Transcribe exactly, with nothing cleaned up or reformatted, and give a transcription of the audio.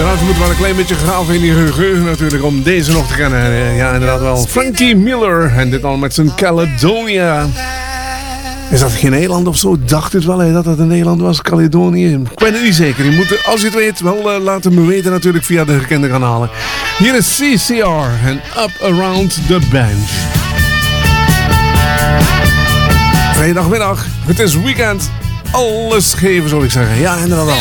inderdaad, we moeten wel een klein beetje graven in die geheugen natuurlijk om deze nog te kennen. Ja, inderdaad wel. Frankie Miller en dit al met zijn Caledonia. Is dat geen eiland of zo? Dacht het wel hè, dat het een eiland was, Caledonië. Ik ben het niet zeker. Je moet, als je het weet, wel uh, laten me weten natuurlijk via de gekende kanalen. Hier is C C R en Up Around the Bench. Vrijdagmiddag, het is weekend. Alles geven, zou ik zeggen. Ja, inderdaad.